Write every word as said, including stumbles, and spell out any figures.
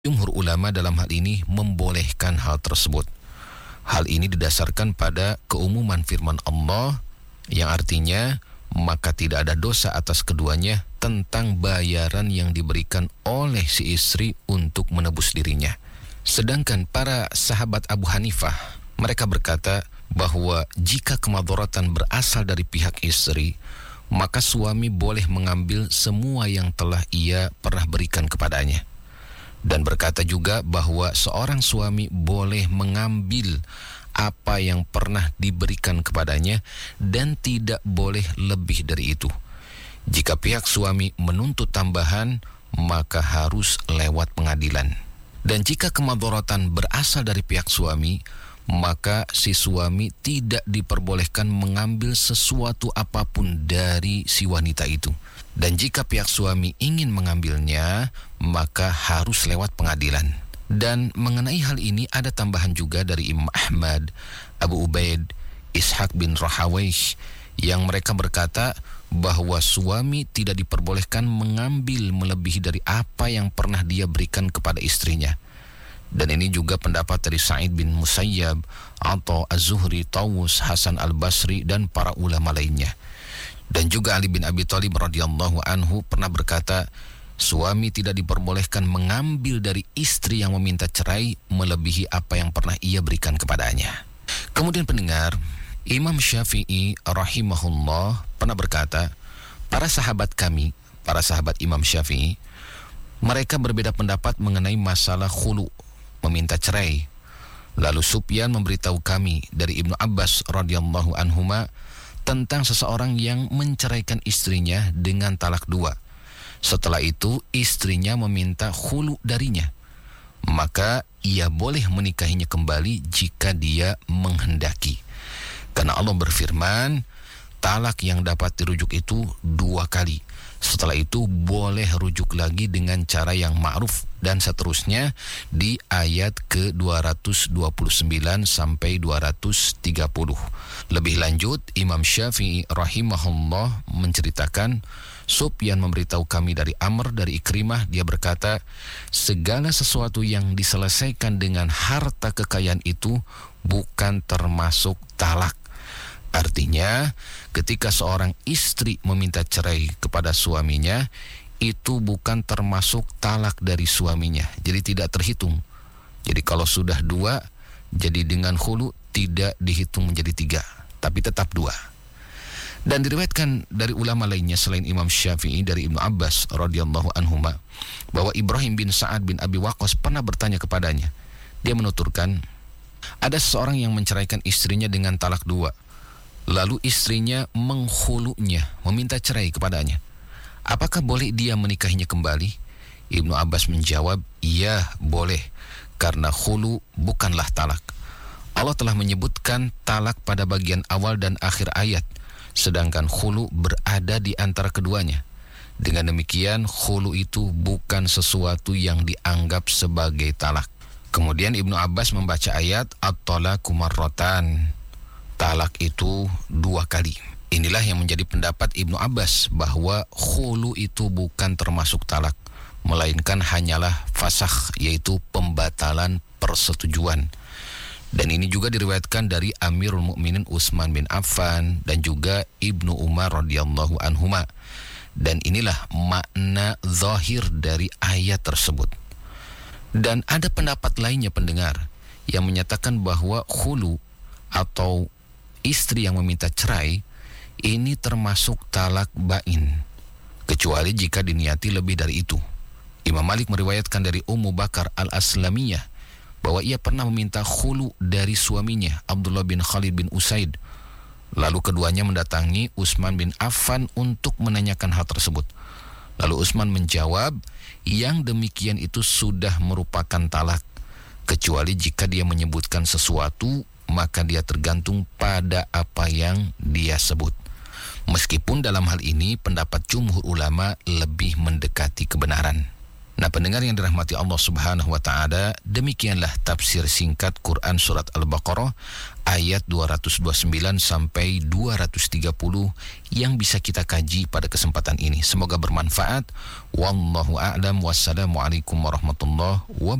Jumhur ulama dalam hal ini membolehkan hal tersebut. Hal ini didasarkan pada keumuman firman Allah yang artinya maka tidak ada dosa atas keduanya tentang bayaran yang diberikan oleh si istri untuk menebus dirinya. Sedangkan para sahabat Abu Hanifah, mereka berkata bahwa jika kemadharatan berasal dari pihak istri, maka suami boleh mengambil semua yang telah ia pernah berikan kepadanya. Dan berkata juga bahwa seorang suami boleh mengambil apa yang pernah diberikan kepadanya dan tidak boleh lebih dari itu. Jika pihak suami menuntut tambahan, maka harus lewat pengadilan. Dan jika kemadharatan berasal dari pihak suami, maka si suami tidak diperbolehkan mengambil sesuatu apapun dari si wanita itu. Dan jika pihak suami ingin mengambilnya, maka harus lewat pengadilan. Dan mengenai hal ini ada tambahan juga dari Imam Ahmad, Abu Ubaid, Ishaq bin Rahawayh, yang mereka berkata bahwa suami tidak diperbolehkan mengambil melebihi dari apa yang pernah dia berikan kepada istrinya. Dan ini juga pendapat dari Sa'id bin Musayyab, atau Az-Zuhri, Tawus, Hasan al-Basri, dan para ulama lainnya. Dan juga Ali bin Abi Thalib radhiyallahu anhu pernah berkata, suami tidak diperbolehkan mengambil dari istri yang meminta cerai melebihi apa yang pernah ia berikan kepadanya. Kemudian pendengar, Imam Syafi'i rahimahullah pernah berkata, para sahabat kami, para sahabat Imam Syafi'i, mereka berbeda pendapat mengenai masalah khulu, meminta cerai. Lalu Sufyan memberitahu kami dari Ibnu Abbas radhiyallahu anhuma tentang seseorang yang menceraikan istrinya dengan talak dua. Setelah itu istrinya meminta khulu darinya, maka ia boleh menikahinya kembali jika dia menghendaki. Karena Allah berfirman, talak yang dapat dirujuk itu dua kali. Setelah itu boleh rujuk lagi dengan cara yang ma'ruf, dan seterusnya di ayat ke dua ratus dua puluh sembilan sampai dua ratus tiga puluh. Lebih lanjut, Imam Syafi'i rahimahullah menceritakan, Sufyan memberitahu kami dari Amr dari Ikrimah, dia berkata, segala sesuatu yang diselesaikan dengan harta kekayaan itu bukan termasuk talak. Artinya, ketika seorang istri meminta cerai kepada suaminya, itu bukan termasuk talak dari suaminya. Jadi tidak terhitung. Jadi kalau sudah dua, jadi dengan khulu tidak dihitung menjadi tiga, tapi tetap dua. Dan diriwayatkan dari ulama lainnya selain Imam Syafi'i dari Ibnu Abbas radhiyallahu anhuma bahwa Ibrahim bin Sa'ad bin Abi Waqqas pernah bertanya kepadanya. Dia menuturkan, ada seseorang yang menceraikan istrinya dengan talak dua. Lalu istrinya menghulunya, meminta cerai kepadanya. Apakah boleh dia menikahinya kembali? Ibnu Abbas menjawab, iya boleh, karena khulu bukanlah talak. Allah telah menyebutkan talak pada bagian awal dan akhir ayat, sedangkan khulu berada di antara keduanya. Dengan demikian, khulu itu bukan sesuatu yang dianggap sebagai talak. Kemudian Ibnu Abbas membaca ayat at-talaqu marratan, talak itu dua kali. Inilah yang menjadi pendapat Ibnu Abbas bahwa khulu itu bukan termasuk talak, melainkan hanyalah fasakh, yaitu pembatalan persetujuan. Dan ini juga diriwayatkan dari Amirul Mukminin Utsman bin Affan dan juga Ibnu Umar radhiyallahu anhuma. Dan inilah makna zahir dari ayat tersebut. Dan ada pendapat lainnya pendengar yang menyatakan bahwa khulu atau istri yang meminta cerai ini termasuk talak bain, kecuali jika diniati lebih dari itu. Imam Malik meriwayatkan dari Ummu Bakar al-Aslamiyah bahwa ia pernah meminta khulu dari suaminya Abdullah bin Khalid bin Usaid. Lalu keduanya mendatangi Utsman bin Affan untuk menanyakan hal tersebut. Lalu Utsman menjawab, yang demikian itu sudah merupakan talak, kecuali jika dia menyebutkan sesuatu, maka dia tergantung pada apa yang dia sebut. Meskipun dalam hal ini pendapat jumhur ulama lebih mendekati kebenaran. Nah, pendengar yang dirahmati Allah Subhanahu wa taala, demikianlah tafsir singkat Quran surat Al-Baqarah ayat dua ratus dua puluh sembilan sampai dua ratus tiga puluh yang bisa kita kaji pada kesempatan ini. Semoga bermanfaat. Wallahu a'lam. Wassalamualaikum warahmatullahi wabarakatuh.